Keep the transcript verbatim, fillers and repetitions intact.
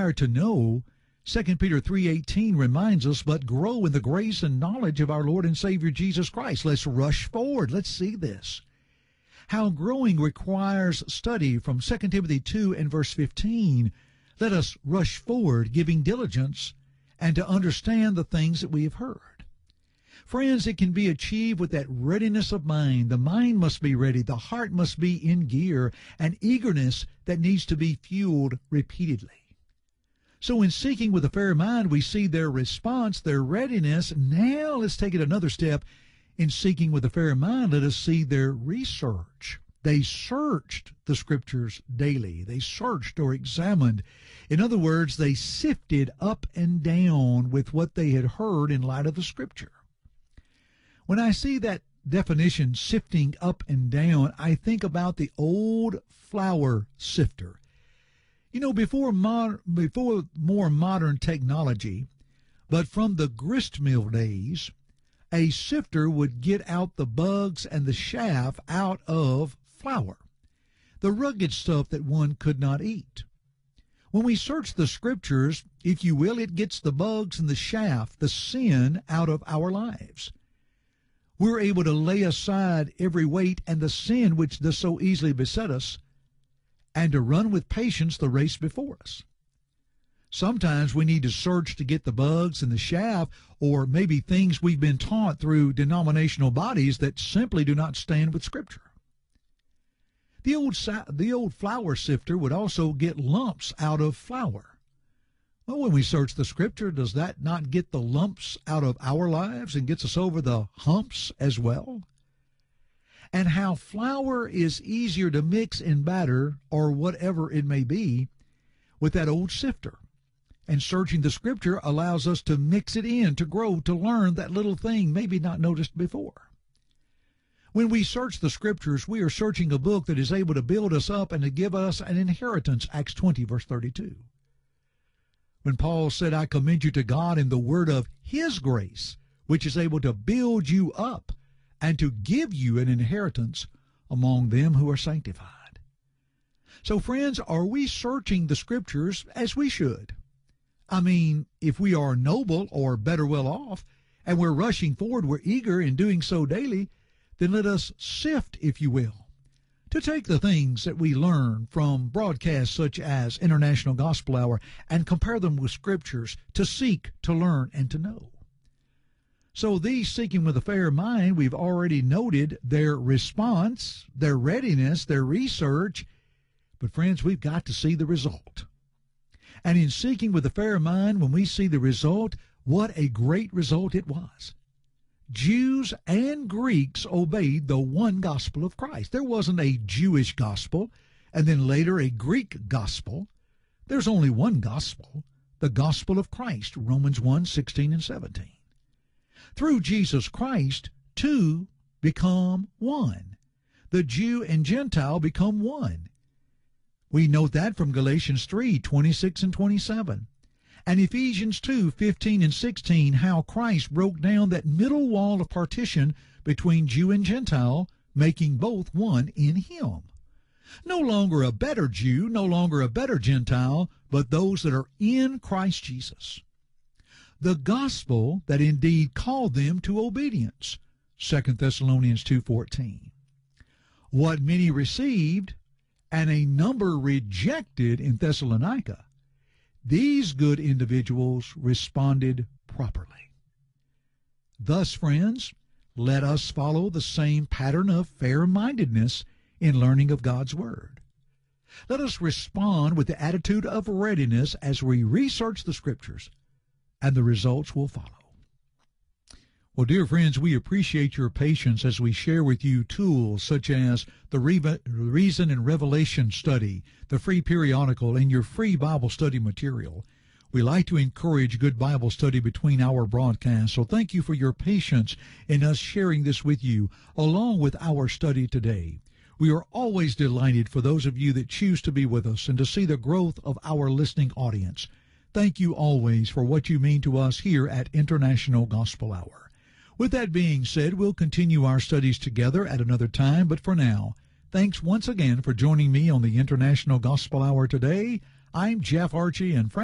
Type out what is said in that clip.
desire to know, Second Peter three eighteen reminds us, but grow in the grace and knowledge of our Lord and Savior Jesus Christ. Let's rush forward. Let's see this. How growing requires study from Second Timothy two and verse fifteen. Let us rush forward, giving diligence, and to understand the things that we have heard. Friends, it can be achieved with that readiness of mind. The mind must be ready. The heart must be in gear, an eagerness that needs to be fueled repeatedly. So in seeking with a fair mind, we see their response, their readiness. Now let's take it another step. In seeking with a fair mind, let us see their research. They searched the Scriptures daily. They searched or examined. In other words, they sifted up and down with what they had heard in light of the Scripture. When I see that definition, sifting up and down, I think about the old flour sifter. You know, before, mod- before more modern technology, but from the grist mill days, a sifter would get out the bugs and the chaff out of flour, the rugged stuff that one could not eat. When we search the Scriptures, if you will, it gets the bugs and the chaff, the sin, out of our lives. We're able to lay aside every weight and the sin which does so easily beset us, and to run with patience the race before us. Sometimes we need to search to get the bugs and the chaff, or maybe things we've been taught through denominational bodies that simply do not stand with Scripture. The old, the old flour sifter would also get lumps out of flour. Well, when we search the Scripture, does that not get the lumps out of our lives and gets us over the humps as well? And how flour is easier to mix in batter, or whatever it may be, with that old sifter. And searching the Scripture allows us to mix it in, to grow, to learn that little thing maybe not noticed before. When we search the Scriptures, we are searching a book that is able to build us up and to give us an inheritance, Acts twenty, verse thirty-two. When Paul said, I commend you to God in the word of His grace, which is able to build you up and to give you an inheritance among them who are sanctified. So, friends, are we searching the Scriptures as we should? I mean, if we are noble or better well off, and we're rushing forward, we're eager in doing so daily, then let us sift, if you will, to take the things that we learn from broadcasts such as International Gospel Hour and compare them with Scriptures, to seek, to learn, and to know. So these seeking with a fair mind, we've already noted their response, their readiness, their research. But friends, we've got to see the result. And in seeking with a fair mind, when we see the result, what a great result it was. Jews and Greeks obeyed the one gospel of Christ. There wasn't a Jewish gospel and then later a Greek gospel. There's only one gospel, the gospel of Christ, Romans one, sixteen and seventeen. Through Jesus Christ, two become one. The Jew and Gentile become one. We note that from Galatians three, twenty-six and twenty-seven. And Ephesians two, fifteen and sixteen, how Christ broke down that middle wall of partition between Jew and Gentile, making both one in Him. No longer a better Jew, no longer a better Gentile, but those that are in Christ Jesus. The gospel that indeed called them to obedience, Second Thessalonians two fourteen. What many received and a number rejected in Thessalonica, these good individuals responded properly. Thus, friends, let us follow the same pattern of fair-mindedness in learning of God's Word. Let us respond with the attitude of readiness as we research the Scriptures, and the results will follow. Well, dear friends, we appreciate your patience as we share with you tools such as the Reason and Revelation Study, the free periodical, and your free Bible study material. We like to encourage good Bible study between our broadcasts, so thank you for your patience in us sharing this with you, along with our study today. We are always delighted for those of you that choose to be with us and to see the growth of our listening audience. Thank you always for what you mean to us here at International Gospel Hour. With that being said, we'll continue our studies together at another time, but for now, thanks once again for joining me on the International Gospel Hour today. I'm Jeff Archie, and